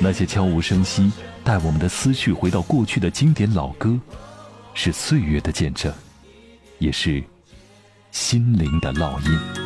那些悄无声息带我们的思绪回到过去的经典老歌，是岁月的见证，也是心灵的烙印。